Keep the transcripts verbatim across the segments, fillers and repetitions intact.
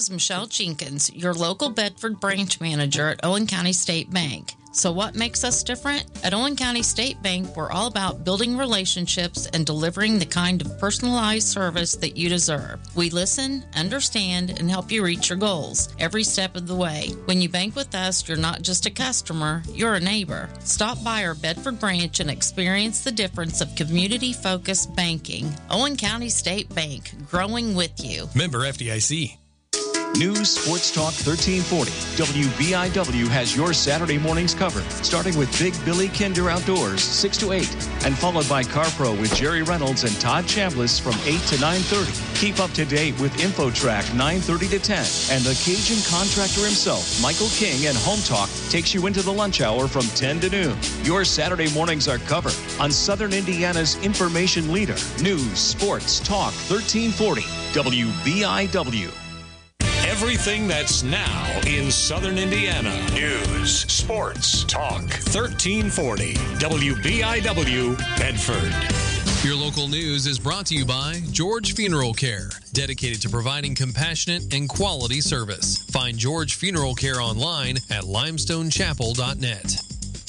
is Michelle Jenkins, your local Bedford branch manager at Owen County State Bank. So what makes us different? At Owen County State Bank, we're all about building relationships and delivering the kind of personalized service that you deserve. We listen, understand, and help you reach your goals every step of the way. When you bank with us, you're not just a customer, you're a neighbor. Stop by our Bedford branch and experience the difference of community-focused banking. Owen County State Bank, growing with you. Member F D I C. News Sports Talk thirteen forty. W B I W has your Saturday mornings covered, starting with Big Billy Kinder Outdoors, six to eight, and followed by CarPro with Jerry Reynolds and Todd Chambliss from eight to nine thirty. Keep up to date with InfoTrack nine thirty to ten, and the Cajun contractor himself, Michael King, and Home Talk takes you into the lunch hour from ten to noon. Your Saturday mornings are covered on Southern Indiana's information leader, News Sports Talk thirteen forty. W B I W. Everything that's now in Southern Indiana. News, sports, talk. thirteen forty W B I W, Bedford. Your local news is brought to you by George Funeral Care, dedicated to providing compassionate and quality service. Find George Funeral Care online at limestone chapel dot net.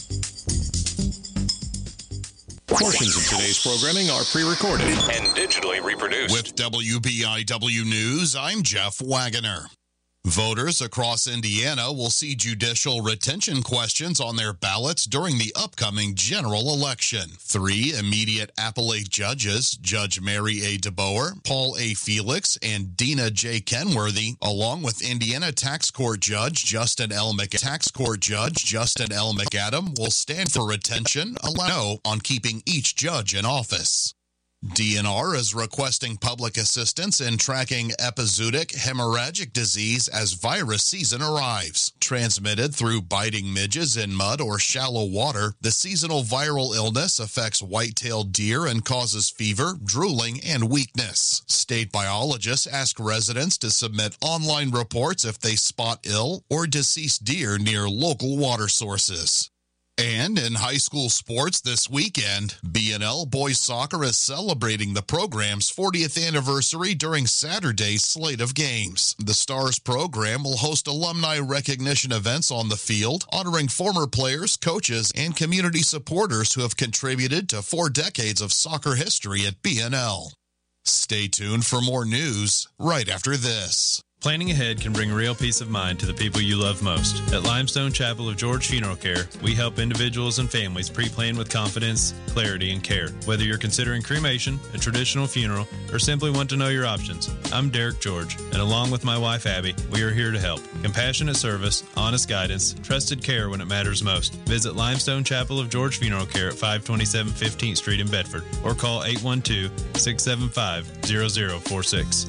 Portions of today's programming are pre-recorded And digitally reproduced. With W B I W News, I'm Jeff Wagoner. Voters across Indiana will see judicial retention questions on their ballots during the upcoming general election. Three immediate appellate judges, Judge Mary A. DeBoer, Paul A. Felix, and Dina J. Kenworthy, along with Indiana Tax Court Judge Justin L. Mc- Tax Court Judge Justin L. McAdam, will stand for retention, allow on keeping each judge in office. D N R is requesting public assistance in tracking epizootic hemorrhagic disease as virus season arrives. Transmitted through biting midges in mud or shallow water, the seasonal viral illness affects white-tailed deer and causes fever, drooling, and weakness. State biologists ask residents to submit online reports if they spot ill or deceased deer near local water sources. And in high school sports this weekend, B and L Boys Soccer is celebrating the program's fortieth anniversary during Saturday's slate of games. The Stars program will host alumni recognition events on the field, honoring former players, coaches, and community supporters who have contributed to four decades of soccer history at B and L. Stay tuned for more news right after this. Planning ahead can bring real peace of mind to the people you love most. At Limestone Chapel of George Funeral Care, we help individuals and families pre-plan with confidence, clarity, and care. Whether you're considering cremation, a traditional funeral, or simply want to know your options, I'm Derek George, and along with my wife Abby, we are here to help. Compassionate service, honest guidance, trusted care when it matters most. Visit Limestone Chapel of George Funeral Care at five twenty-seven fifteenth Street in Bedford, or call eight one two, six seven five, zero zero four six.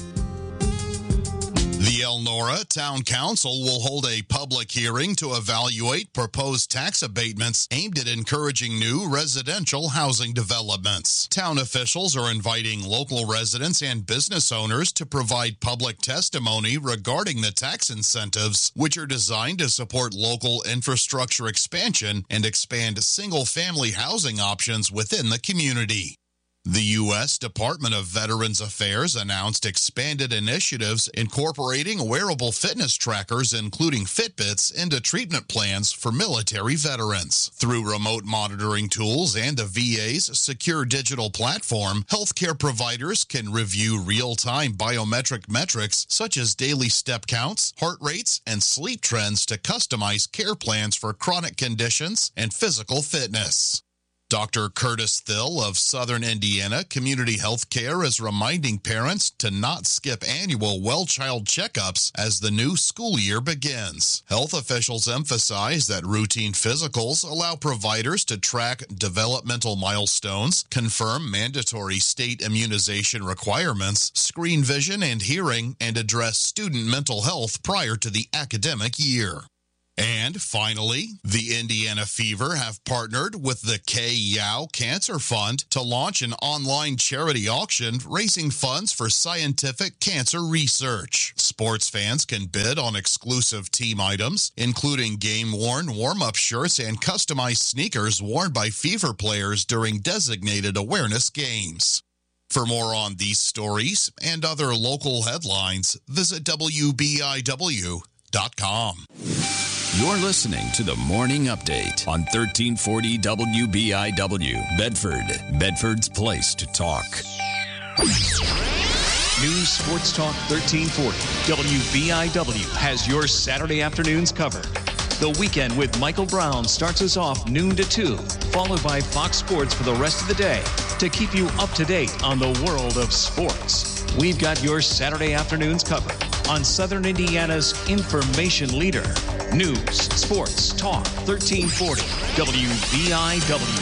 The Elnora Town Council will hold a public hearing to evaluate proposed tax abatements aimed at encouraging new residential housing developments. Town officials are inviting local residents and business owners to provide public testimony regarding the tax incentives, which are designed to support local infrastructure expansion and expand single-family housing options within the community. The U S Department of Veterans Affairs announced expanded initiatives incorporating wearable fitness trackers, including Fitbits, into treatment plans for military veterans. Through remote monitoring tools and the V A's secure digital platform, healthcare providers can review real-time biometric metrics such as daily step counts, heart rates, and sleep trends to customize care plans for chronic conditions and physical fitness. Doctor Curtis Thill of Southern Indiana Community Health Care is reminding parents to not skip annual well-child checkups as the new school year begins. Health officials emphasize that routine physicals allow providers to track developmental milestones, confirm mandatory state immunization requirements, screen vision and hearing, and address student mental health prior to the academic year. And finally, the Indiana Fever have partnered with the Kay Yow Cancer Fund to launch an online charity auction raising funds for scientific cancer research. Sports fans can bid on exclusive team items, including game-worn warm-up shirts and customized sneakers worn by Fever players during designated awareness games. For more on these stories and other local headlines, visit W B I W dot com. You're listening to the Morning Update on thirteen forty W B I W, Bedford, Bedford's place to talk. News Sports Talk thirteen forty W B I W has your Saturday afternoons covered. The Weekend with Michael Brown starts us off noon to two, followed by Fox Sports for the rest of the day to keep you up to date on the world of sports. We've got your Saturday afternoons covered on Southern Indiana's information leader, News Sports Talk thirteen forty W B I W.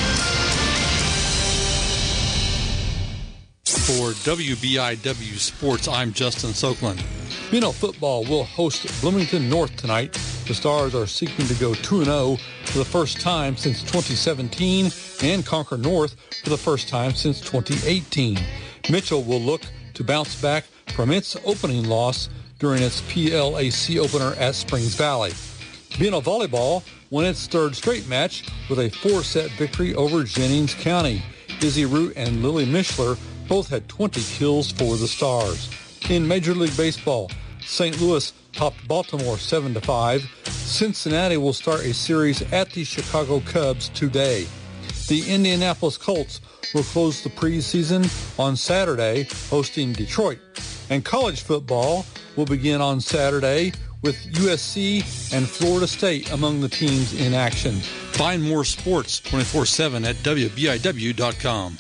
For W B I W Sports, I'm Justin Soakland. You know, football will host Bloomington North tonight. The Stars are seeking to go two and oh for the first time since twenty seventeen and conquer North for the first time since twenty eighteen. Mitchell will look to bounce back from its opening loss during its P L A C opener at Springs Valley. Bino Volleyball won its third straight match with a four-set victory over Jennings County. Izzy Root and Lily Mishler both had twenty kills for the Stars. In Major League Baseball, Saint Louis topped Baltimore seven to five. Cincinnati will start a series at the Chicago Cubs today. The Indianapolis Colts will close the preseason on Saturday, hosting Detroit. And college football will begin on Saturday with U S C and Florida State among the teams in action. Find more sports twenty-four seven at W B I W dot com.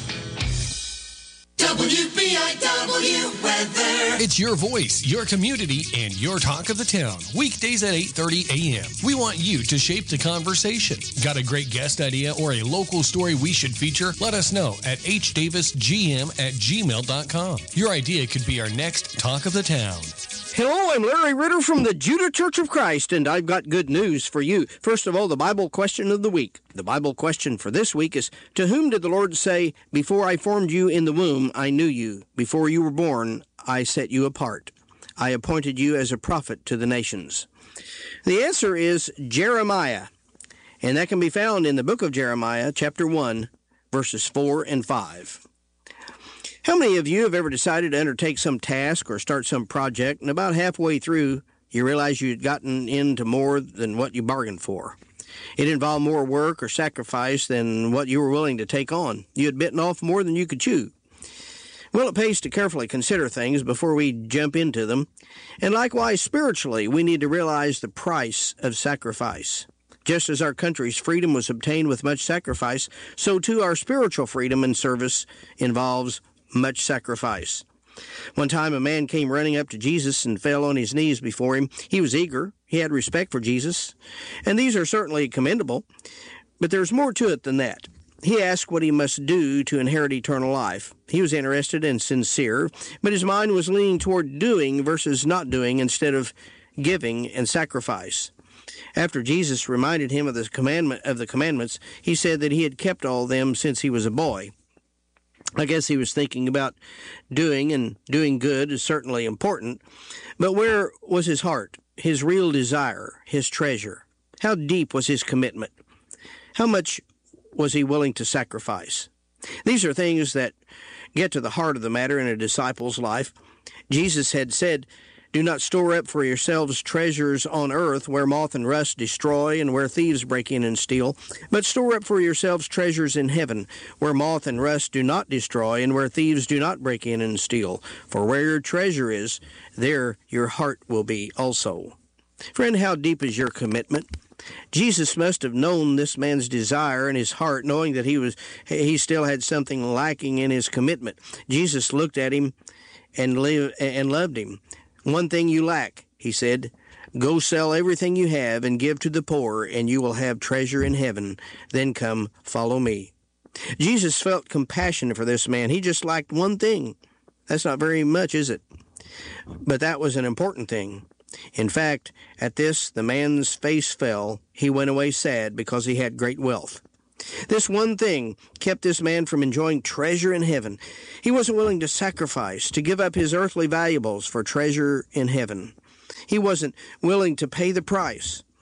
W B I W weather. It's your voice, your community, and your talk of the town. Weekdays at eight thirty a.m. We want you to shape the conversation. Got a great guest idea or a local story we should feature? Let us know at h davis g m at gmail dot com. Your idea could be our next talk of the town. Hello, I'm Larry Ritter from the Judah Church of Christ, and I've got good news for you. First of all, the Bible question of the week. The Bible question for this week is, to whom did the Lord say, before I formed you in the womb, I knew you. Before you were born, I set you apart. I appointed you as a prophet to the nations. The answer is Jeremiah, and that can be found in the book of Jeremiah, chapter one, verses four and five. How many of you have ever decided to undertake some task or start some project, and about halfway through, you realize you'd gotten into more than what you bargained for? It involved more work or sacrifice than what you were willing to take on. You had bitten off more than you could chew. Well, it pays to carefully consider things before we jump into them. And likewise, spiritually, we need to realize the price of sacrifice. Just as our country's freedom was obtained with much sacrifice, so too our spiritual freedom and service involves much sacrifice. One time a man came running up to Jesus and fell on his knees before him. He was eager. He had respect for Jesus. And these are certainly commendable. But there's more to it than that. He asked what he must do to inherit eternal life. He was interested and sincere, but his mind was leaning toward doing versus not doing instead of giving and sacrifice. After Jesus reminded him of the commandment of the commandments, he said that he had kept all them since he was a boy. I guess he was thinking about doing, and doing good is certainly important. But where was his heart, his real desire, his treasure? How deep was his commitment? How much was he willing to sacrifice? These are things that get to the heart of the matter in a disciple's life. Jesus had said, do not store up for yourselves treasures on earth where moth and rust destroy and where thieves break in and steal, but store up for yourselves treasures in heaven where moth and rust do not destroy and where thieves do not break in and steal. For where your treasure is, there your heart will be also. Friend, how deep is your commitment? Jesus must have known this man's desire in his heart, knowing that he was he still had something lacking in his commitment. Jesus looked at him and, live, and loved him. One thing you lack, he said, go sell everything you have and give to the poor, and you will have treasure in heaven. Then come, follow me. Jesus felt compassion for this man. He just lacked one thing. That's not very much, is it? But that was an important thing. In fact, at this, the man's face fell. He went away sad because he had great wealth. This one thing kept this man from enjoying treasure in heaven. He wasn't willing to sacrifice, to give up his earthly valuables for treasure in heaven. He wasn't willing to pay the price.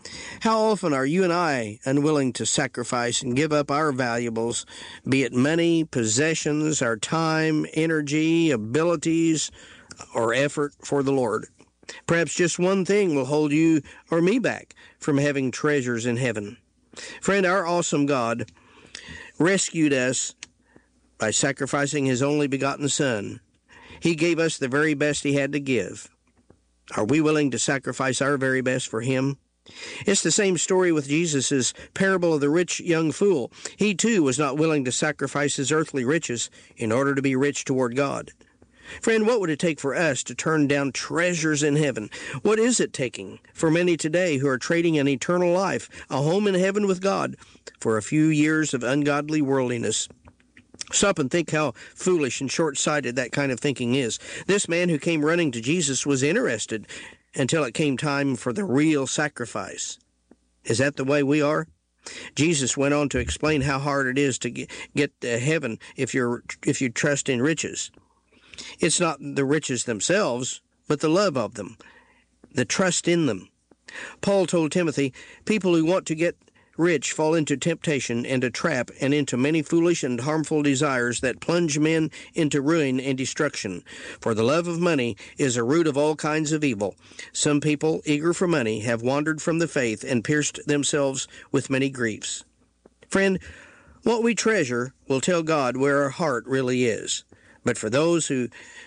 How often are you and I unwilling to sacrifice and give up our valuables, be it money, possessions, our time, energy, abilities, or effort for the Lord? Perhaps just one thing will hold you or me back from having treasures in heaven. Friend, our awesome God rescued us by sacrificing His only begotten Son. He gave us the very best He had to give. Are we willing to sacrifice our very best for Him? It's the same story with Jesus' parable of the rich young fool. He too was not willing to sacrifice his earthly riches in order to be rich toward God. Friend, what would it take for us to turn down treasures in heaven? What is it taking for many today who are trading an eternal life, a home in heaven with God, for a few years of ungodly worldliness? Stop and think how foolish and short-sighted that kind of thinking is. This man who came running to Jesus was interested until it came time for the real sacrifice. Is that the way we are? Jesus went on to explain how hard it is to get to heaven if you're if you trust in riches. It's not the riches themselves, but the love of them, the trust in them. Paul told Timothy, people who want to get rich fall into temptation and a trap and into many foolish and harmful desires that plunge men into ruin and destruction. For the love of money is a root of all kinds of evil. Some people, eager for money, have wandered from the faith and pierced themselves with many griefs. Friend, what we treasure will tell God where our heart really is. But for those who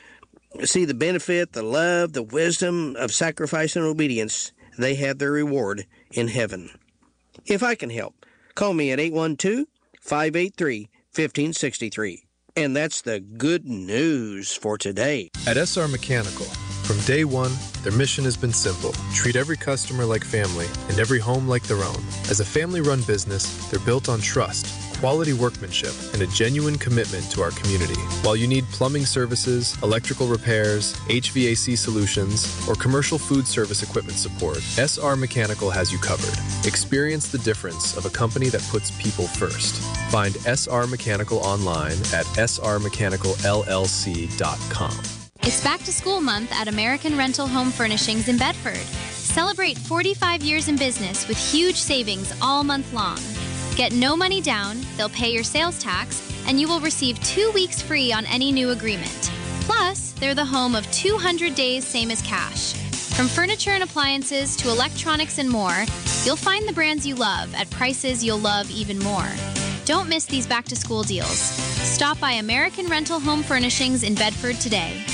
see the benefit, the love, the wisdom of sacrifice and obedience, they have their reward in heaven. If I can help, call me at eight one two, five eight three, one five six three. And that's the good news for today. At S R Mechanical, from day one, their mission has been simple. Treat every customer like family and every home like their own. As a family-run business, they're built on trust, quality workmanship, and a genuine commitment to our community. While you need plumbing services, electrical repairs, H V A C solutions, or commercial food service equipment support, S R Mechanical has you covered. Experience the difference of a company that puts people first. Find S R Mechanical online at s r mechanical l l c dot com. It's back to school month at American Rental Home Furnishings in Bedford. Celebrate forty-five years in business with huge savings all month long. Get no money down, they'll pay your sales tax, and you will receive two weeks free on any new agreement. Plus, they're the home of two hundred days same as cash. From furniture and appliances to electronics and more, you'll find the brands you love at prices you'll love even more. Don't miss these back-to-school deals. Stop by American Rental Home Furnishings in Bedford today.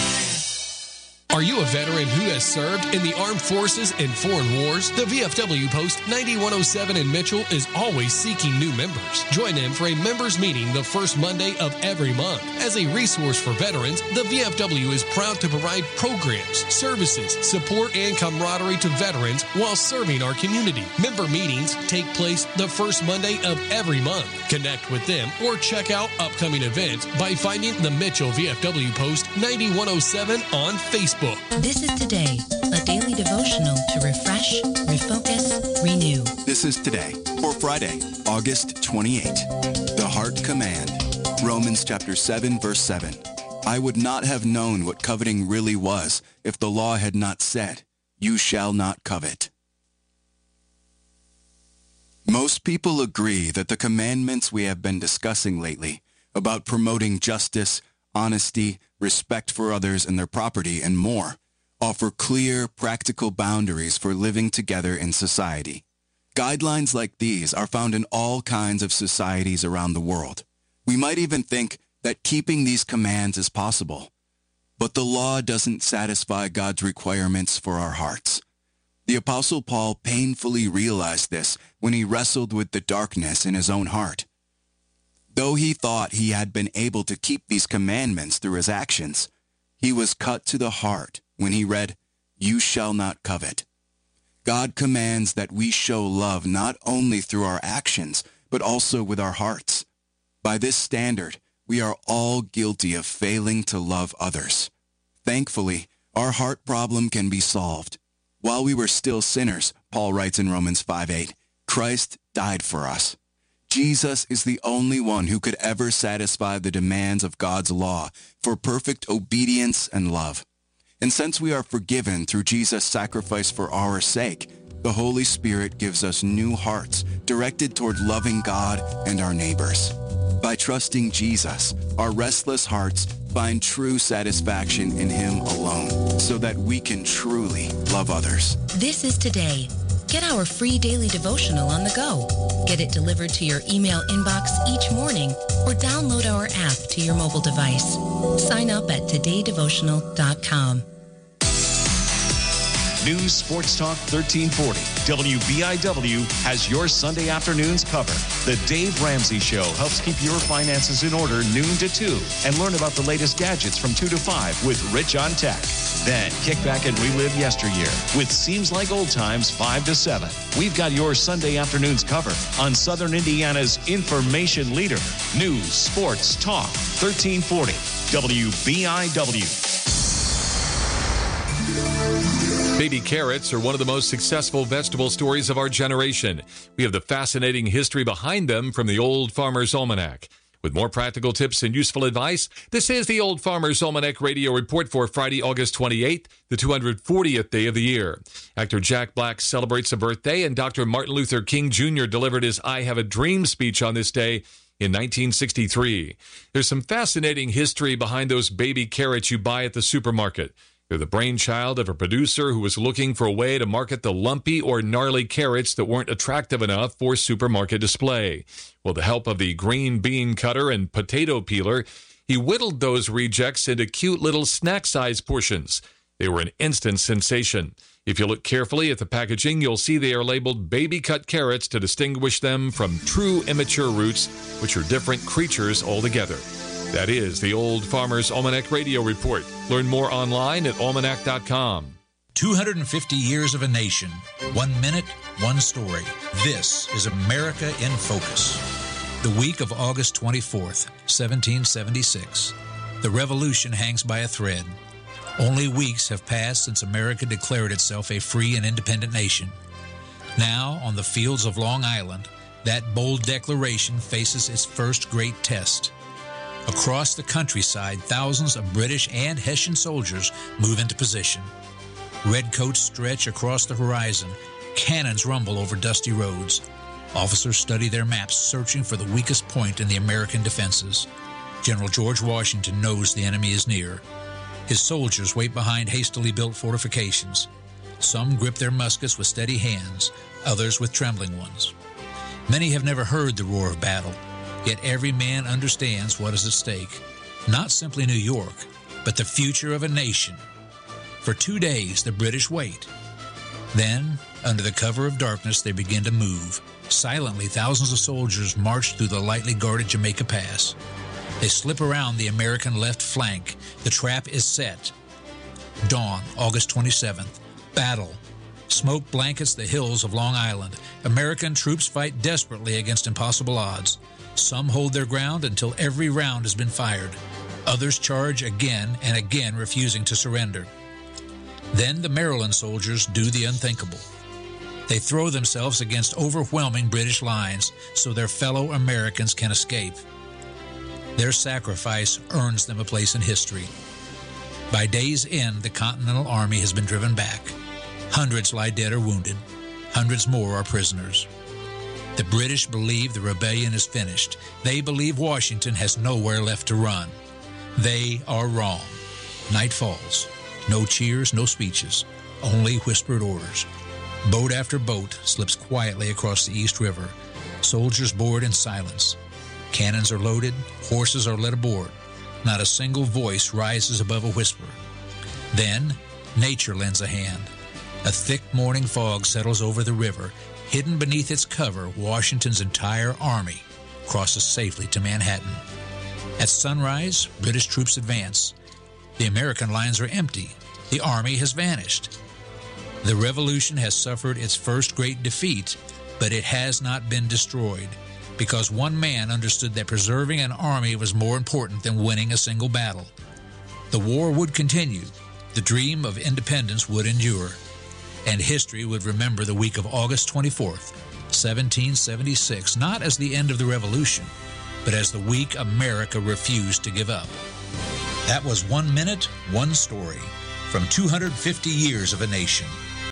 Are you a veteran who has served in the armed forces and foreign wars? The V F W Post ninety-one oh seven in Mitchell is always seeking new members. Join them for a members meeting the first Monday of every month. As a resource for veterans, the V F W is proud to provide programs, services, support, and camaraderie to veterans while serving our community. Member meetings take place the first Monday of every month. Connect with them or check out upcoming events by finding the Mitchell V F W Post ninety-one oh seven on Facebook. This is Today, a daily devotional to refresh, refocus, renew. This is Today for Friday, August twenty-eighth. The Heart Command. Romans chapter seven, verse seven. I would not have known what coveting really was if the law had not said, you shall not covet. Most people agree that the commandments we have been discussing lately about promoting justice, honesty, respect for others and their property, and more, offer clear, practical boundaries for living together in society. Guidelines like these are found in all kinds of societies around the world. We might even think that keeping these commands is possible. But the law doesn't satisfy God's requirements for our hearts. The Apostle Paul painfully realized this when he wrestled with the darkness in his own heart. Though he thought he had been able to keep these commandments through his actions, he was cut to the heart when he read, you shall not covet. God commands that we show love not only through our actions, but also with our hearts. By this standard, we are all guilty of failing to love others. Thankfully, our heart problem can be solved. While we were still sinners, Paul writes in Romans five eight, Christ died for us. Jesus is the only one who could ever satisfy the demands of God's law for perfect obedience and love. And since we are forgiven through Jesus' sacrifice for our sake, the Holy Spirit gives us new hearts directed toward loving God and our neighbors. By trusting Jesus, our restless hearts find true satisfaction in Him alone, so that we can truly love others. This is Today. Get our free daily devotional on the go. Get it delivered to your email inbox each morning or download our app to your mobile device. Sign up at today devotional dot com. News Sports Talk thirteen forty. W B I W has your Sunday afternoons covered. The Dave Ramsey Show helps keep your finances in order noon to two and learn about the latest gadgets from two to five with Rich on Tech. Then kick back and relive yesteryear with Seems Like Old Times five to seven. We've got your Sunday afternoons covered on Southern Indiana's information leader. News Sports Talk thirteen forty. W B I W. Baby carrots are one of the most successful vegetable stories of our generation. We have the fascinating history behind them from the Old Farmer's Almanac. With more practical tips and useful advice, this is the Old Farmer's Almanac Radio Report for Friday, August twenty-eighth, the two hundred fortieth day of the year. Actor Jack Black celebrates a birthday, and Doctor Martin Luther King Junior delivered his I Have a Dream speech on this day in nineteen sixty-three. There's some fascinating history behind those baby carrots you buy at the supermarket. They're the brainchild of a producer who was looking for a way to market the lumpy or gnarly carrots that weren't attractive enough for supermarket display. With the help of the green bean cutter and potato peeler, he whittled those rejects into cute little snack-sized portions. They were an instant sensation. If you look carefully at the packaging, you'll see they are labeled baby-cut carrots to distinguish them from true immature roots, which are different creatures altogether. That is the Old Farmer's Almanac Radio Report. Learn more online at almanac dot com. two hundred fifty years of a nation. One minute, one story. This is America in Focus. The week of August twenty-fourth, seventeen seventy-six. The revolution hangs by a thread. Only weeks have passed since America declared itself a free and independent nation. Now, on the fields of Long Island, that bold declaration faces its first great test. Across the countryside, thousands of British and Hessian soldiers move into position. Redcoats stretch across the horizon. Cannons rumble over dusty roads. Officers study their maps, searching for the weakest point in the American defenses. General George Washington knows the enemy is near. His soldiers wait behind hastily built fortifications. Some grip their muskets with steady hands, others with trembling ones. Many have never heard the roar of battle. Yet every man understands what is at stake. Not simply New York, but the future of a nation. For two days, the British wait. Then, under the cover of darkness, they begin to move. Silently, thousands of soldiers march through the lightly guarded Jamaica Pass. They slip around the American left flank. The trap is set. Dawn, August twenty-seventh. Battle. Smoke blankets the hills of Long Island. American troops fight desperately against impossible odds. Some hold their ground until every round has been fired. Others charge again and again, refusing to surrender. Then the Maryland soldiers do the unthinkable. They throw themselves against overwhelming British lines so their fellow Americans can escape. Their sacrifice earns them a place in history. By day's end, the Continental Army has been driven back. Hundreds lie dead or wounded. Hundreds more are prisoners. The British believe the rebellion is finished. They believe Washington has nowhere left to run. They are wrong. Night falls. No cheers, no speeches. Only whispered orders. Boat after boat slips quietly across the East River. Soldiers board in silence. Cannons are loaded. Horses are led aboard. Not a single voice rises above a whisper. Then, nature lends a hand. A thick morning fog settles over the river. Hidden beneath its cover, Washington's entire army crosses safely to Manhattan. At sunrise, British troops advance. The American lines are empty. The army has vanished. The revolution has suffered its first great defeat, but it has not been destroyed, because one man understood that preserving an army was more important than winning a single battle. The war would continue. The dream of independence would endure. And history would remember the week of August twenty-fourth, seventeen seventy-six, not as the end of the revolution, but as the week America refused to give up. That was One Minute, One Story, from two hundred fifty years of a nation.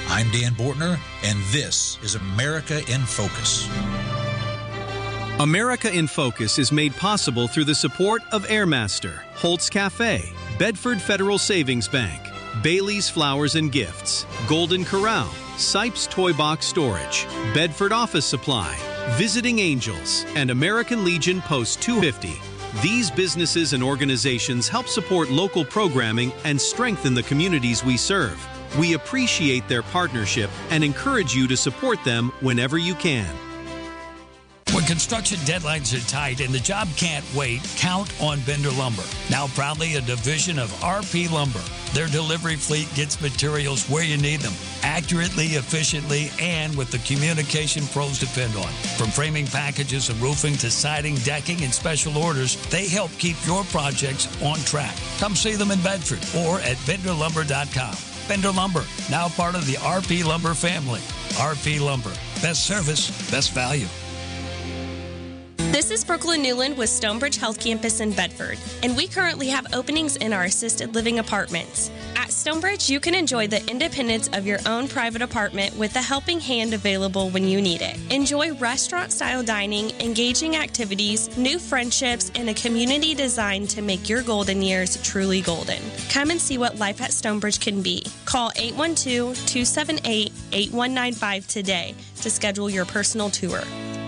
I'm Dan Bortner, and this is America in Focus. America in Focus is made possible through the support of Airmaster, Holtz Cafe, Bedford Federal Savings Bank, Bailey's Flowers and Gifts, Golden Corral, Sipes Toy Box Storage, Bedford Office Supply, Visiting Angels, and American Legion Post two fifty. These businesses and organizations help support local programming and strengthen the communities we serve. We appreciate their partnership and encourage you to support them whenever you can. When construction deadlines are tight and the job can't wait, count on Bender Lumber. Now proudly a division of R P Lumber. Their delivery fleet gets materials where you need them, accurately, efficiently, and with the communication pros depend on. From framing packages and roofing to siding, decking, and special orders, they help keep your projects on track. Come see them in Bedford or at bender lumber dot com. Bender Lumber, now part of the R P Lumber family. R P Lumber, best service, best value. This is Brooklyn Newland with Stonebridge Health Campus in Bedford, and we currently have openings in our assisted living apartments. At Stonebridge, you can enjoy the independence of your own private apartment with a helping hand available when you need it. Enjoy restaurant-style dining, engaging activities, new friendships, and a community designed to make your golden years truly golden. Come and see what life at Stonebridge can be. Call eight one two, two seven eight, eight one nine five today to schedule your personal tour.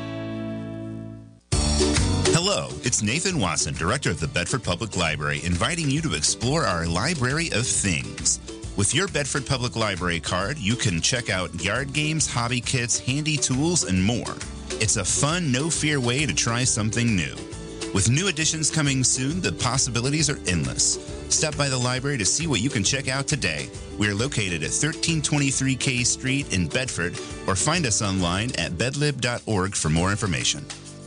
Hello, it's Nathan Watson, Director of the Bedford Public Library, inviting you to explore our Library of Things. With your Bedford Public Library card, you can check out yard games, hobby kits, handy tools, and more. It's a fun, no-fear way to try something new. With new additions coming soon, the possibilities are endless. Stop by the library to see what you can check out today. We are located at thirteen twenty-three K Street in Bedford, or find us online at bedlib dot org for more information.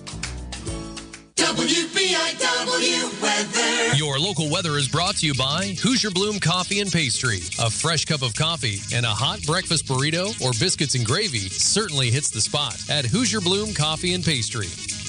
W B I W weather. Your local weather is brought to you by Hoosier Bloom Coffee and Pastry. A fresh cup of coffee and a hot breakfast burrito or biscuits and gravy certainly hits the spot at Hoosier Bloom Coffee and Pastry.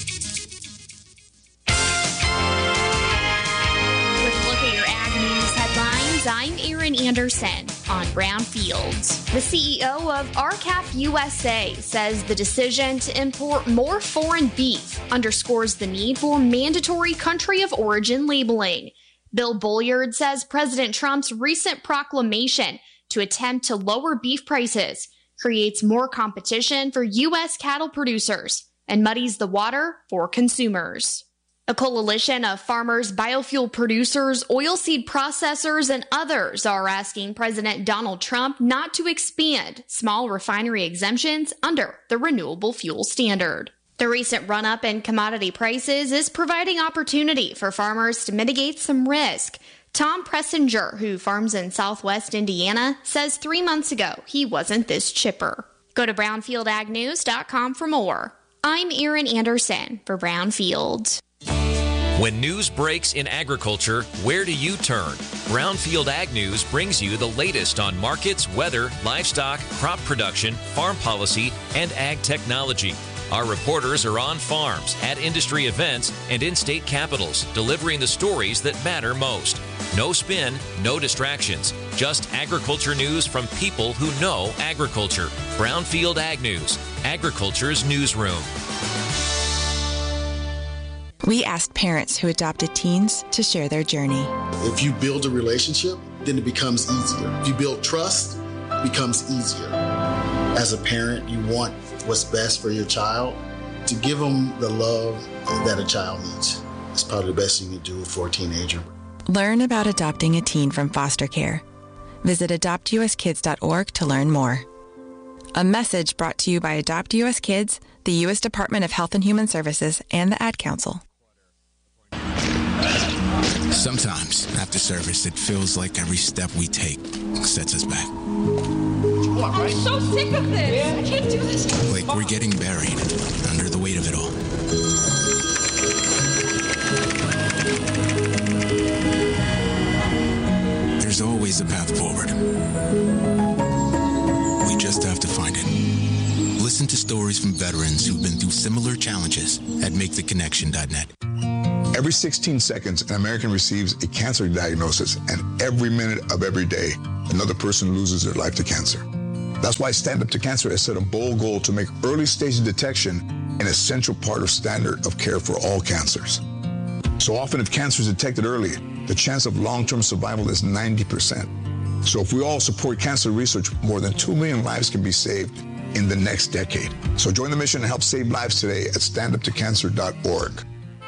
Let's look at your Ag News headlines. I'm Erin Anderson on Brownfields. The C E O of R C A F U S A says the decision to import more foreign beef underscores the need for mandatory country of origin labeling. Bill Bolliard says President Trump's recent proclamation to attempt to lower beef prices creates more competition for U S cattle producers and muddies the water for consumers. A coalition of farmers, biofuel producers, oilseed processors, and others are asking President Donald Trump not to expand small refinery exemptions under the renewable fuel standard. The recent run-up in commodity prices is providing opportunity for farmers to mitigate some risk. Tom Pressinger, who farms in southwest Indiana, says three months ago he wasn't this chipper. Go to brownfield ag news dot com for more. I'm Erin Anderson for Brownfield. When news breaks in agriculture, where do you turn? Brownfield Ag News brings you the latest on markets, weather, livestock, crop production, farm policy, and ag technology. Our reporters are on farms, at industry events, and in state capitals, delivering the stories that matter most. No spin, no distractions, just agriculture news from people who know agriculture. Brownfield Ag News, agriculture's newsroom. We asked parents who adopted teens to share their journey. If you build a relationship, then it becomes easier. If you build trust, it becomes easier. As a parent, you want what's best for your child. To give them the love that a child needs is probably the best you can do for a teenager. Learn about adopting a teen from foster care. Visit adopt u s kids dot org to learn more. A message brought to you by Adopt U S Kids, the U S Department of Health and Human Services, and the Ad Council. Sometimes, after service, it feels like every step we take sets us back. I'm so sick of this. I can't do this. Like we're getting buried under the weight of it all. There's always a path forward. We just have to find it. Listen to stories from veterans who've been through similar challenges at make the connection dot net. Every sixteen seconds, an American receives a cancer diagnosis, and every minute of every day, another person loses their life to cancer. That's why Stand Up to Cancer has set a bold goal to make early stage detection an essential part of standard of care for all cancers. So often if cancer is detected early, the chance of long-term survival is ninety percent. So if we all support cancer research, more than two million lives can be saved in the next decade. So join the mission and help save lives today at stand up to cancer dot org.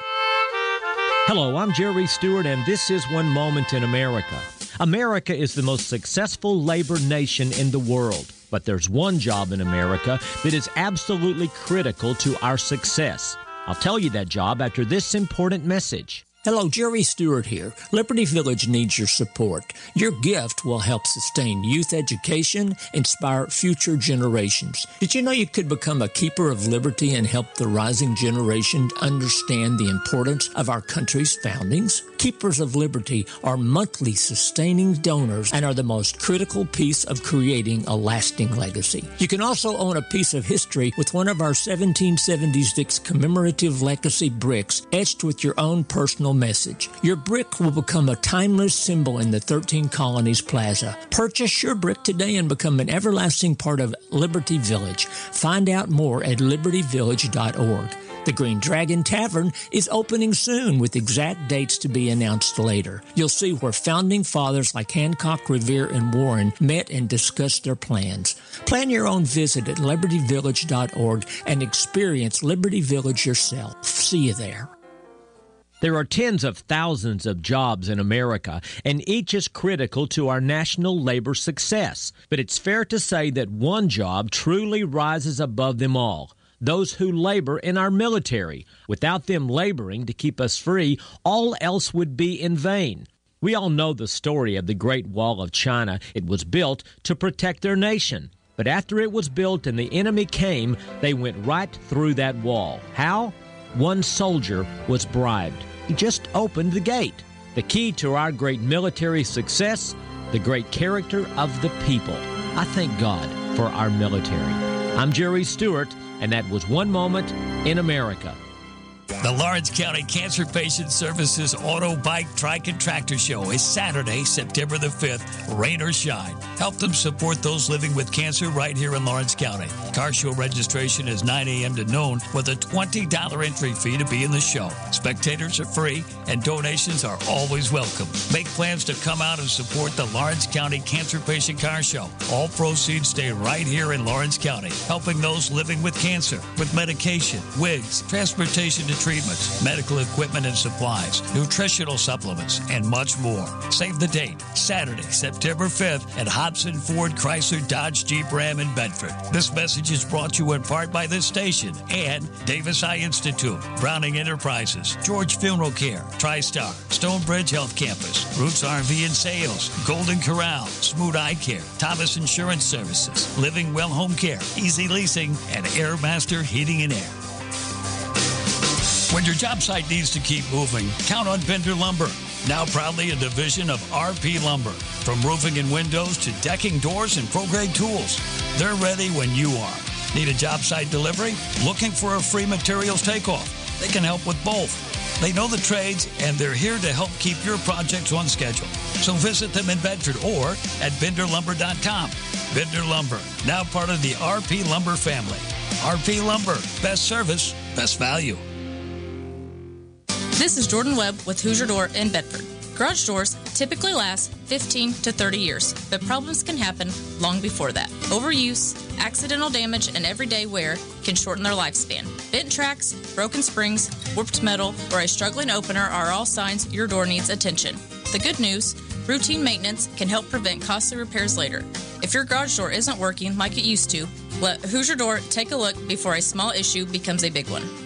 Hello, I'm Jerry Stewart, and this is One Moment in America. America is the most successful labor nation in the world. But there's one job in America that is absolutely critical to our success. I'll tell you that job after this important message. Hello, Jerry Stewart here. Liberty Village needs your support. Your gift will help sustain youth education, inspire future generations. Did you know you could become a keeper of liberty and help the rising generation understand the importance of our country's foundings? Keepers of Liberty are monthly sustaining donors and are the most critical piece of creating a lasting legacy. You can also own a piece of history with one of our seventeen seventy-six commemorative legacy bricks etched with your own personal message. Your brick will become a timeless symbol in the thirteen Colonies Plaza. Purchase your brick today and become an everlasting part of Liberty Village. Find out more at liberty village dot org. The Green Dragon Tavern is opening soon with exact dates to be announced later. You'll see where founding fathers like Hancock, Revere, and Warren met and discussed their plans. Plan your own visit at liberty village dot org and experience Liberty Village yourself. See you there. There are tens of thousands of jobs in America, and each is critical to our national labor success. But it's fair to say that one job truly rises above them all: those who labor in our military. Without them laboring to keep us free, all else would be in vain. We all know the story of the Great Wall of China. It was built to protect their nation. But after it was built and the enemy came, they went right through that wall. How? One soldier was bribed. He just opened the gate. The key to our great military success, the great character of the people. I thank God for our military. I'm Jerry Stewart, and that was One Moment in America. The Lawrence County Cancer Patient Services Auto, Bike, Trike, and Tractor Show is Saturday, September the fifth, rain or shine. Help them support those living with cancer right here in Lawrence County. Car show registration is nine a.m. to noon with a twenty dollars entry fee to be in the show. Spectators are free and donations are always welcome. Make plans to come out and support the Lawrence County Cancer Patient Car Show. All proceeds stay right here in Lawrence County, helping those living with cancer with medication, wigs, transportation to treatments, medical equipment and supplies, nutritional supplements, and much more. Save the date, Saturday, September fifth at Hobson Ford Chrysler Dodge Jeep Ram in Bedford. This message is brought to you in part by this station and Davis Eye Institute, Browning Enterprises, George Funeral Care, TriStar, Stonebridge Health Campus, Roots R V and Sales, Golden Corral, Smoot Eye Care, Thomas Insurance Services, Living Well Home Care, Easy Leasing, and Airmaster Heating and Air. When your job site needs to keep moving, count on Bender Lumber. Now proudly a division of R P Lumber. From roofing and windows to decking, doors, and pro-grade tools, they're ready when you are. Need a job site delivery? Looking for a free materials takeoff? They can help with both. They know the trades, and they're here to help keep your projects on schedule. So visit them in Bedford or at bender lumber dot com. Bender Lumber, now part of the R P Lumber family. R P Lumber, best service, best value. This is Jordan Webb with Hoosier Door in Bedford. Garage doors typically last fifteen to thirty years, but problems can happen long before that. Overuse, accidental damage, and everyday wear can shorten their lifespan. Bent tracks, broken springs, warped metal, or a struggling opener are all signs your door needs attention. The good news, routine maintenance can help prevent costly repairs later. If your garage door isn't working like it used to, let Hoosier Door take a look before a small issue becomes a big one.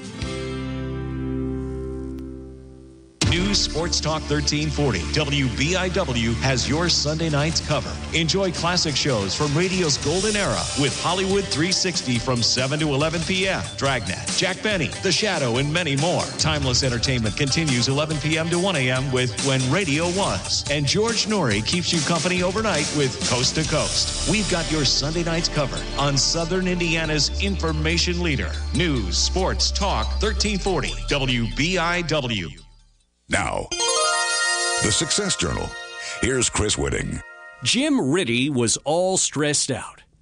News Sports Talk thirteen forty. W B I W has your Sunday nights covered. Enjoy classic shows from radio's golden era with Hollywood three sixty from seven to eleven p.m. Dragnet, Jack Benny, The Shadow, and many more. Timeless entertainment continues eleven p.m. to one a.m. with When Radio Was. And George Norrie keeps you company overnight with Coast to Coast. We've got your Sunday nights covered on Southern Indiana's information leader. News Sports Talk thirteen forty. W B I W. Now, the Success Journal. Here's Chris Whitting. Jim Ritty was all stressed out,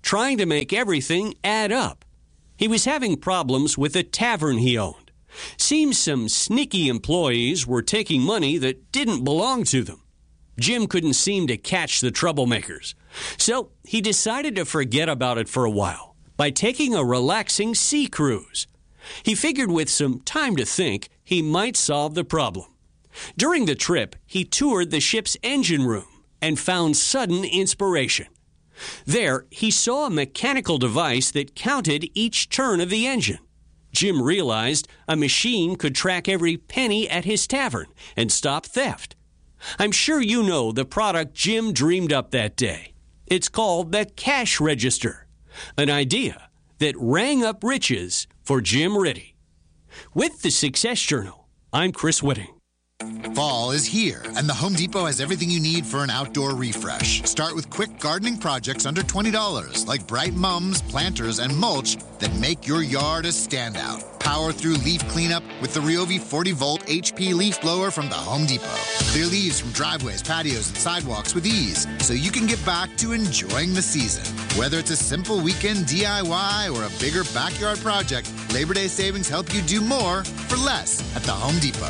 trying to make everything add up. He was having problems with a tavern he owned. Seems some sneaky employees were taking money that didn't belong to them. Jim couldn't seem to catch the troublemakers, so he decided to forget about it for a while by taking a relaxing sea cruise. He figured with some time to think, he might solve the problem. During the trip, he toured the ship's engine room and found sudden inspiration. There, he saw a mechanical device that counted each turn of the engine. Jim realized a machine could track every penny at his tavern and stop theft. I'm sure you know the product Jim dreamed up that day. It's called the cash register, an idea that rang up riches for Jim Ritty. With the Success Journal, I'm Chris Whitting. Fall is here, and the Home Depot has everything you need for an outdoor refresh. Start with quick gardening projects under twenty dollars, like bright mums, planters, and mulch that make your yard a standout. Power through leaf cleanup with the Ryobi forty volt H P leaf blower from the Home Depot. Clear leaves from driveways, patios, and sidewalks with ease, so you can get back to enjoying the season. Whether it's a simple weekend D I Y or a bigger backyard project, Labor Day savings help you do more for less at the Home Depot.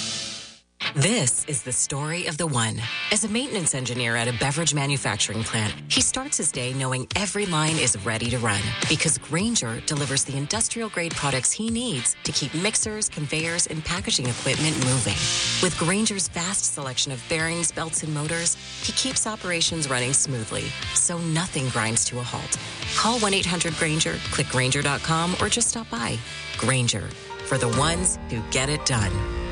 This is the story of the one. As a maintenance engineer at a beverage manufacturing plant, he starts his day knowing every line is ready to run because Grainger delivers the industrial-grade products he needs to keep mixers, conveyors, and packaging equipment moving. With Grainger's vast selection of bearings, belts, and motors, he keeps operations running smoothly, so nothing grinds to a halt. Call one eight hundred Grainger, click Grainger dot com, or just stop by. Grainger, for the ones who get it done.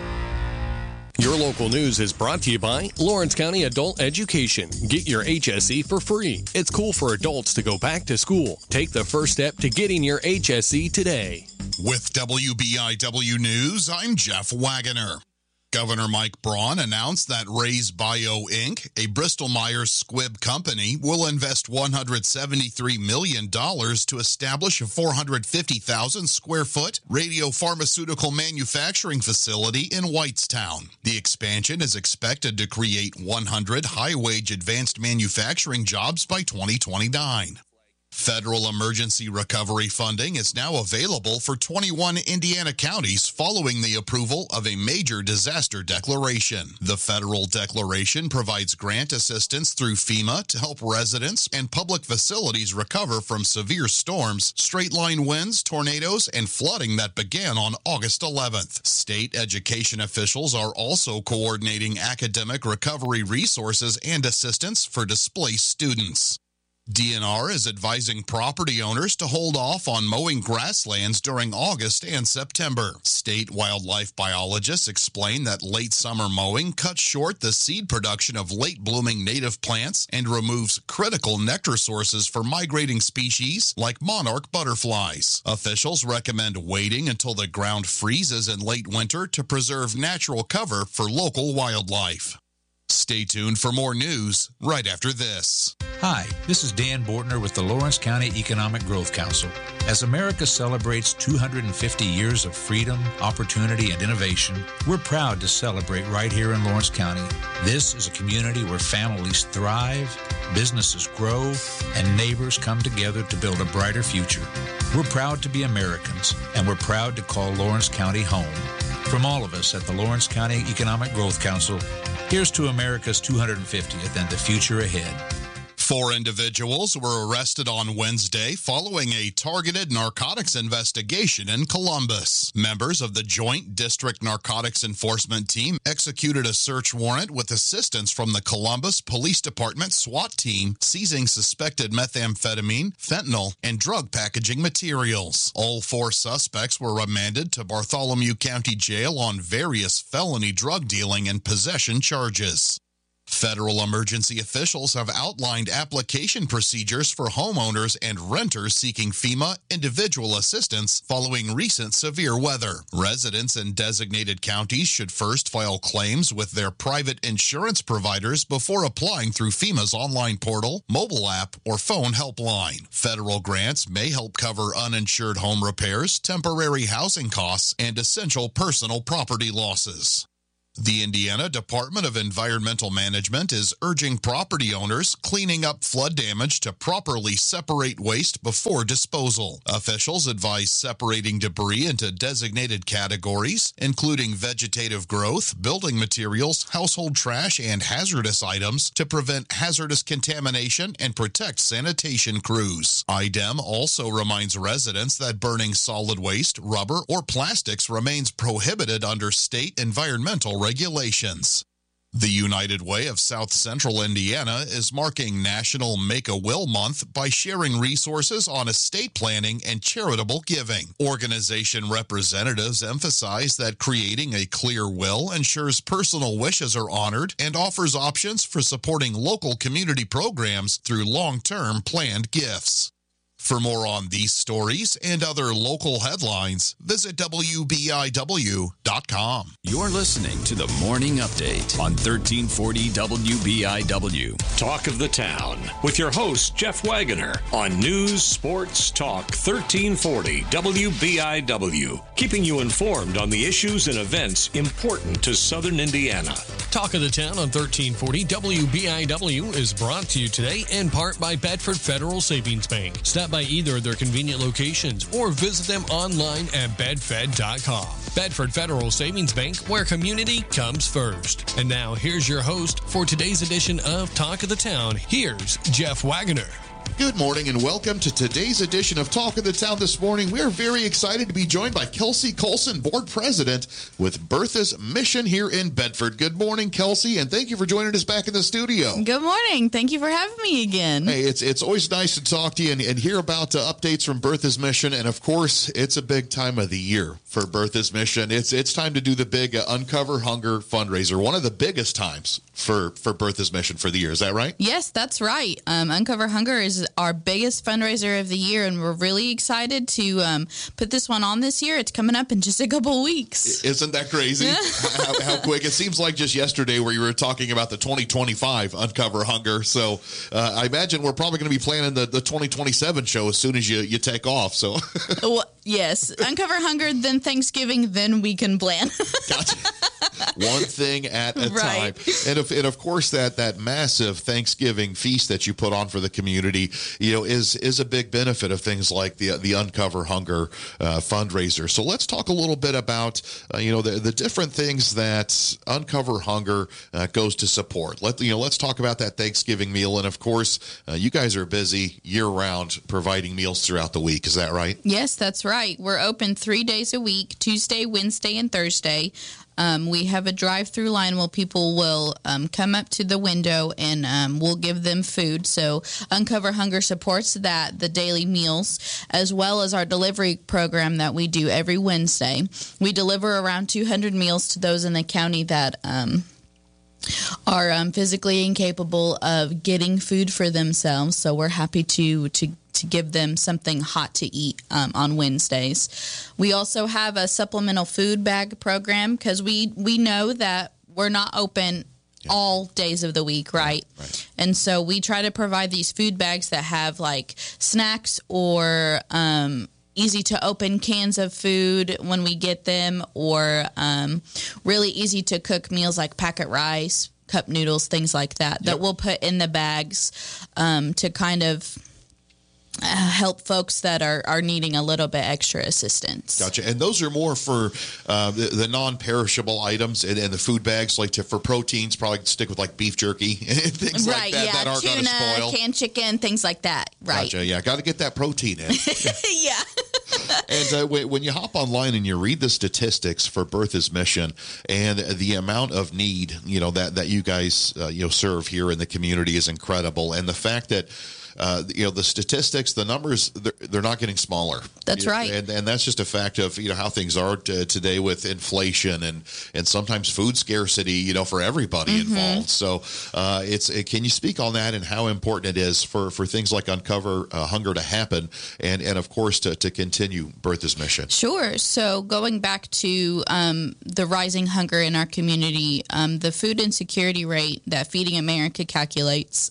Your local news is brought to you by Lawrence County Adult Education. Get your H S E for free. It's cool for adults to go back to school. Take the first step to getting your H S E today. With W B I W News, I'm Jeff Wagoner. Governor Mike Braun announced that Raise Bio Incorporated, a Bristol-Myers Squibb company, will invest one hundred seventy-three million dollars to establish a four hundred fifty thousand square foot radiopharmaceutical manufacturing facility in Whitestown. The expansion is expected to create one hundred high-wage advanced manufacturing jobs by twenty twenty-nine. Federal emergency recovery funding is now available for twenty-one Indiana counties following the approval of a major disaster declaration. The federal declaration provides grant assistance through FEMA to help residents and public facilities recover from severe storms, straight-line winds, tornadoes, and flooding that began on August eleventh. State education officials are also coordinating academic recovery resources and assistance for displaced students. D N R is advising property owners to hold off on mowing grasslands during August and September. State wildlife biologists explain that late summer mowing cuts short the seed production of late-blooming native plants and removes critical nectar sources for migrating species like monarch butterflies. Officials recommend waiting until the ground freezes in late winter to preserve natural cover for local wildlife. Stay tuned for more news right after this. Hi, this is Dan Bortner with the Lawrence County Economic Growth Council. As America celebrates two hundred fifty years of freedom, opportunity, and innovation, we're proud to celebrate right here in Lawrence County. This is a community where families thrive, businesses grow, and neighbors come together to build a brighter future. We're proud to be Americans, and we're proud to call Lawrence County home. From all of us at the Lawrence County Economic Growth Council, here's to America's two hundred fiftieth and the future ahead. Four individuals were arrested on Wednesday following a targeted narcotics investigation in Columbus. Members of the Joint District Narcotics Enforcement Team executed a search warrant with assistance from the Columbus Police Department SWAT team, seizing suspected methamphetamine, fentanyl, and drug packaging materials. All four suspects were remanded to Bartholomew County Jail on various felony drug dealing and possession charges. Federal emergency officials have outlined application procedures for homeowners and renters seeking FEMA individual assistance following recent severe weather. Residents in designated counties should first file claims with their private insurance providers before applying through FEMA's online portal, mobile app, or phone helpline. Federal grants may help cover uninsured home repairs, temporary housing costs, and essential personal property losses. The Indiana Department of Environmental Management is urging property owners cleaning up flood damage to properly separate waste before disposal. Officials advise separating debris into designated categories, including vegetative growth, building materials, household trash, and hazardous items to prevent hazardous contamination and protect sanitation crews. I D E M also reminds residents that burning solid waste, rubber, or plastics remains prohibited under state environmental regulations. The United Way of South Central Indiana is marking National Make-A-Will Month by sharing resources on estate planning and charitable giving. Organization representatives emphasize that creating a clear will ensures personal wishes are honored and offers options for supporting local community programs through long-term planned gifts. For more on these stories and other local headlines, visit W B I W dot com. You're listening to the Morning Update on thirteen forty W B I W. Talk of the Town with your host, Jeff Wagoner, on News Sports Talk thirteen forty W B I W, keeping you informed on the issues and events important to Southern Indiana. Talk of the Town on thirteen forty W B I W is brought to you today in part by Bedford Federal Savings Bank. Stop by either of their convenient locations or visit them online at bedfed dot com. Bedford Federal Savings Bank, where community comes first. And now here's your host for today's edition of Talk of the Town. Here's Jeff Wagoner. Good morning and welcome to today's edition of Talk of the Town this morning. We are very excited to be joined by Kelsey Colson, Board President with Bertha's Mission here in Bedford. Good morning, Kelsey, and thank you for joining us back in the studio. Good morning. Thank you for having me again. Hey, it's it's always nice to talk to you and, and hear about uh, updates from Bertha's Mission. And, of course, it's a big time of the year for Bertha's Mission. It's it's time to do the big uh, Uncover Hunger fundraiser, one of the biggest times for, for Bertha's Mission for the year. Is that right? Yes, that's right. Um, Uncover Hunger is our biggest fundraiser of the year, and we're really excited to um, put this one on this year. It's coming up in just a couple of weeks. Isn't that crazy? how, how quick? It seems like just yesterday where you were talking about the twenty twenty-five Uncover Hunger. So uh, I imagine we're probably going to be planning the, the twenty twenty-seven show as soon as you, you take off. So well, yes, Uncover Hunger, then Thanksgiving, then we can plan. Gotcha. One thing at a right. time. And of, and of course, that, that massive Thanksgiving feast that you put on for the community, you know, is is a big benefit of things like the the Uncover Hunger uh, fundraiser. So let's talk a little bit about, uh, you know, the, the different things that Uncover Hunger uh, goes to support. Let you know, let's talk about that Thanksgiving meal. And of course, uh, you guys are busy year-round providing meals throughout the week. Is that right? Yes, that's right. We're open three days a week, Tuesday, Wednesday, and Thursday. Um, we have a drive-through line where people will um, come up to the window and um, we'll give them food. So Uncover Hunger supports that, the daily meals, as well as our delivery program that we do every Wednesday. We deliver around two hundred meals to those in the county that um, are um, physically incapable of getting food for themselves. So we're happy to to to give them something hot to eat um, on Wednesdays. We also have a supplemental food bag program because we, we know that we're not open yeah. all days of the week, right? right? And so we try to provide these food bags that have like snacks or um, easy to open cans of food when we get them, or um, really easy to cook meals like packet rice, cup noodles, things like that, yep. that we'll put in the bags um, to kind of Uh, help folks that are, are needing a little bit extra assistance. Gotcha. And those are more for uh, the, the non-perishable items and, and the food bags, like to, for proteins, probably stick with like beef jerky and things right, like that yeah. that aren't going to spoil. Tuna, canned chicken, things like that. Right. Gotcha. Yeah, got to get that protein in. yeah. And uh, when you hop online and you read the statistics for Bertha's Mission and the amount of need, you know, that, that you guys, uh, you know, serve here in the community is incredible. And the fact that Uh, you know, the statistics, the numbers, they're, they're not getting smaller. That's you know, right. And, and that's just a fact of, you know, how things are t- today with inflation and, and sometimes food scarcity, you know, for everybody mm-hmm. involved. So uh, it's it, can you speak on that and how important it is for, for things like Uncover uh, Hunger to happen and, and of course, to, to continue Bertha's Mission? Sure. So going back to um, the rising hunger in our community, um, the food insecurity rate that Feeding America calculates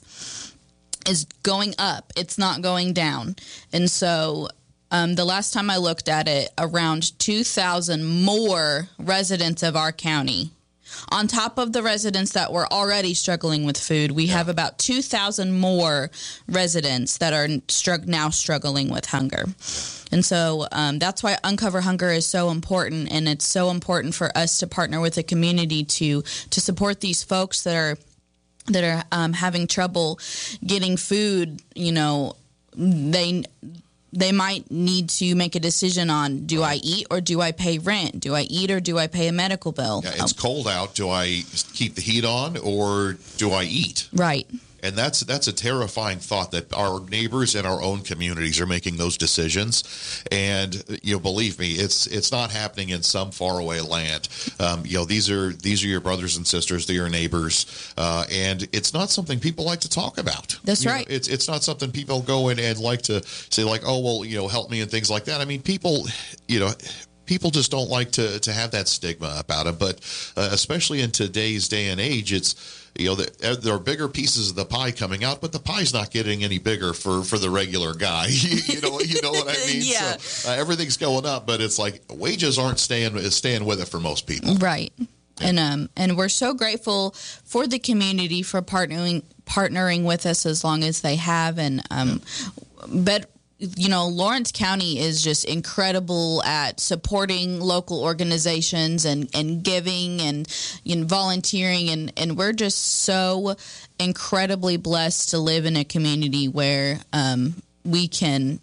is going up. It's not going down. And so um, the last time I looked at it, around two thousand more residents of our county On top of the residents that were already struggling with food, we yeah. have about two thousand more residents that are strugg- now struggling with hunger. And so um, that's why Uncover Hunger is so important, and it's so important for us to partner with the community to to support these folks that are that are um, having trouble getting food. You know, they they might need to make a decision on, do I eat or do I pay rent? Do I eat or do I pay a medical bill? Yeah, it's cold out. Do I keep the heat on or do I eat? Right. And that's that's a terrifying thought that our neighbors and our own communities are making those decisions. And you know, believe me, it's it's not happening in some faraway land. Um, you know, these are these are your brothers and sisters, they're your neighbors, uh, and it's not something people like to talk about. That's you right. know, it's it's not something people go in and like to say like, oh well, you know, help me and things like that. I mean, people, you know. People just don't like to, to have that stigma about it, but uh, especially in today's day and age, it's you know the, there are bigger pieces of the pie coming out, but the pie's not getting any bigger for, for the regular guy. you know you know what I mean? Yeah. So, uh, everything's going up, but it's like wages aren't staying staying with it for most people. Right. Yeah. And um and we're so grateful for the community for partnering partnering with us as long as they have, and um, yeah. but. You know, Lawrence County is just incredible at supporting local organizations and, and giving and you know, volunteering. And, and we're just so incredibly blessed to live in a community where um, we can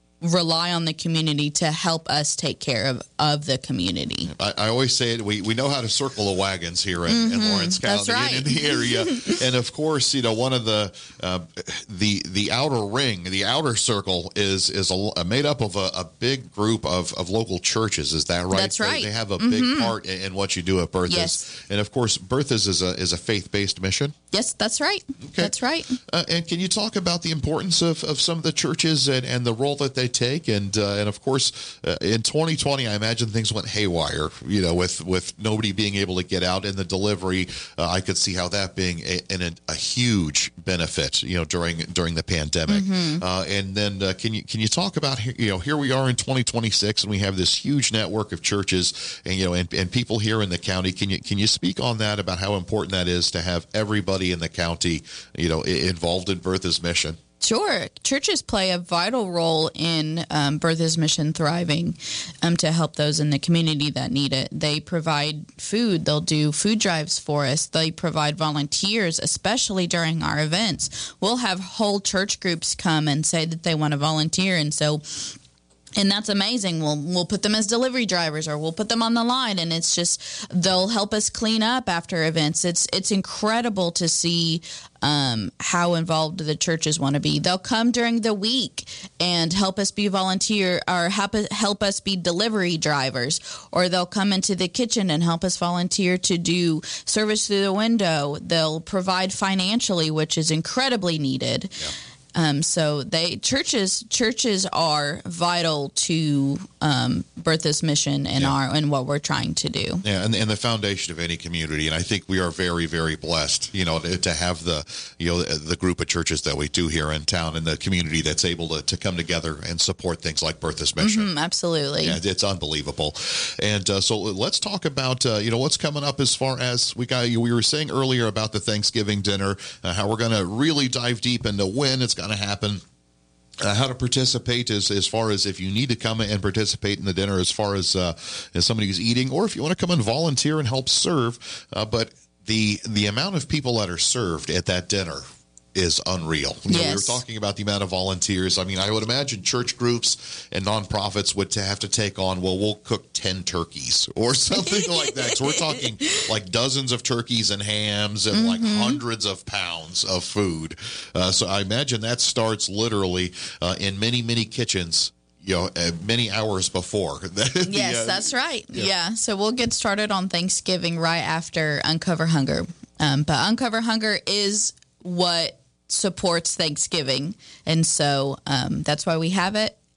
rely on the community to help us take care of, of the community. I, I always say it, we, we know how to circle the wagons here in, mm-hmm. in Lawrence County. That's right. in, in the area. And of course, you know, one of the uh, the the outer ring, the outer circle is is a, made up of a, a big group of, of local churches. Is that right? That's right. They, they have a mm-hmm. big part in, in what you do at Bertha's. Yes. And of course, Bertha's is a is a faith-based mission. Yes, that's right. Okay. That's right. Uh, and can you talk about the importance of, of some of the churches and, and the role that they take? And uh, and of course, uh, in twenty twenty, I imagine things went haywire. You know, with, with nobody being able to get out in the delivery, uh, I could see how that being a, a, a huge benefit. You know, during during the pandemic. Mm-hmm. Uh, and then uh, can you can you talk about, you know, here we are in twenty twenty-six, and we have this huge network of churches and you know and, and people here in the county. Can you can you speak on that, about how important that is to have everybody in the county, you know, involved in Bertha's mission? Sure. Churches play a vital role in um, Bertha's mission thriving um, to help those in the community that need it. They provide food. They'll do food drives for us. They provide volunteers, especially during our events. We'll have whole church groups come and say that they want to volunteer, and so and that's amazing. We'll we'll put them as delivery drivers, or we'll put them on the line, and it's just they'll help us clean up after events. It's it's incredible to see um, how involved the churches want to be. They'll come during the week and help us be volunteer or help help us be delivery drivers, or they'll come into the kitchen and help us volunteer to do service through the window. They'll provide financially, which is incredibly needed. Yeah. Um, so they churches churches are vital to um, Bertha's mission and yeah. our and what we're trying to do. Yeah, and, and the foundation of any community. And I think we are very, very blessed, you know, to, to have the you know the group of churches that we do here in town, and the community that's able to, to come together and support things like Bertha's mission. Mm-hmm, absolutely, yeah, it's unbelievable. And uh, so let's talk about uh, you know what's coming up as far as we got. We were saying earlier about the Thanksgiving dinner, uh, how we're going to really dive deep into when it's going to happen, uh, how to participate as as far as if you need to come and participate in the dinner, as far as uh, as somebody who's eating, or if you want to come and volunteer and help serve. Uh, but the the amount of people that are served at that dinner is unreal. You know, yes. We were talking about the amount of volunteers. I mean, I would imagine church groups and nonprofits would to have to take on, well, we'll cook ten turkeys or something like that. So we're talking like dozens of turkeys and hams and mm-hmm. like hundreds of pounds of food. Uh, so I imagine that starts literally uh, in many, many kitchens, you know, uh, many hours before. the, yes, uh, that's right. Yeah. yeah. So we'll get started on Thanksgiving right after Uncover Hunger. Um, but Uncover Hunger is what supports Thanksgiving, and so um, that's why we have it.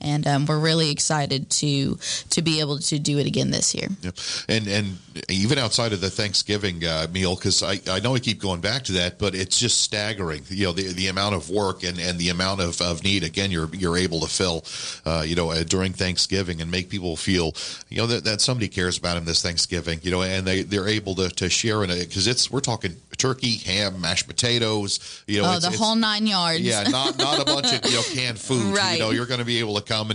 and um, we're really excited to to be able to do it again this year. Yep. And and even outside of the Thanksgiving uh, meal, because I, I know I keep going back to that, but it's just staggering. You know, the the amount of work and, and the amount of, of need. Again, you're you're able to fill, uh, you know, uh, during Thanksgiving and make people feel, you know, that, that somebody cares about them this Thanksgiving. You know, and they they're able to, to share in it, because it's we're talking turkey, ham, mashed potatoes. You know, oh, it's, the it's, whole nine yards. Yeah, not not a bunch of you know canned food. Right. You know, you're going to be able to come and